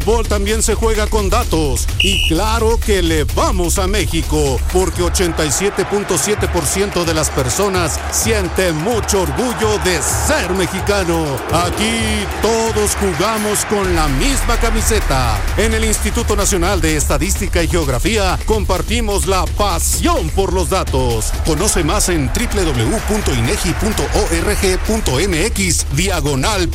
fútbol también se juega con datos. Y claro que le vamos a México, porque 87.7% de las personas siente mucho orgullo de ser mexicano. Aquí todos jugamos con la misma camiseta. En el Instituto Nacional de Estadística y Geografía compartimos la pasión por los datos. Conoce más en www.inegi.org.mx/.